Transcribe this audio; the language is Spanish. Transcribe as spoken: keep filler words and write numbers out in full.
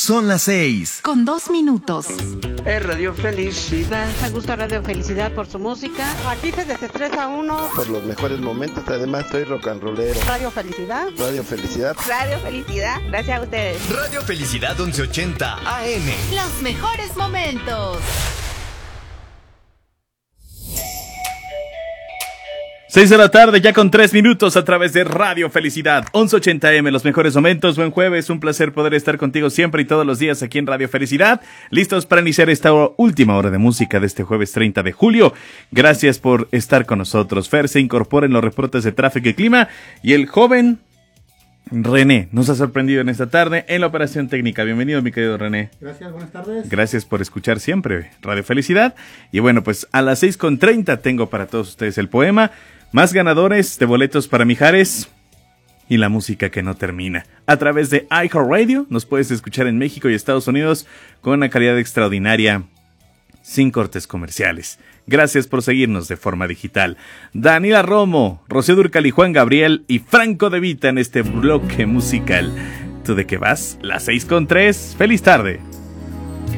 Son las seis. Con dos minutos. Es Radio Felicidad. Me gusta Radio Felicidad por su música. Aquí se desestresa uno. Por los mejores momentos, además soy rock and rollero. Radio Felicidad. Radio Felicidad. Radio Felicidad. Gracias a ustedes. Radio Felicidad once ochenta A M. Los mejores momentos. seis de la tarde, ya con tres minutos a través de Radio Felicidad, once ochenta A M, los mejores momentos. Buen jueves, un placer poder estar contigo siempre y todos los días aquí en Radio Felicidad. Listos para iniciar esta última hora de música de este jueves treinta de julio. Gracias por estar con nosotros. Fer se incorpora en los reportes de tráfico y clima y el joven René nos ha sorprendido en esta tarde en la operación técnica. Bienvenido, mi querido René. Gracias, buenas tardes. Gracias por escuchar siempre Radio Felicidad. Y bueno, pues a las seis con treinta tengo para todos ustedes el poema, más ganadores de boletos para Mijares y la música que no termina. A través de iHeartRadio nos puedes escuchar en México y Estados Unidos con una calidad extraordinaria, sin cortes comerciales. Gracias por seguirnos de forma digital. Daniela Romo, Rocío Dúrcal y Juan Gabriel y Franco De Vita en este bloque musical. ¿Tú de qué vas? Las seis con tres. ¡Feliz tarde!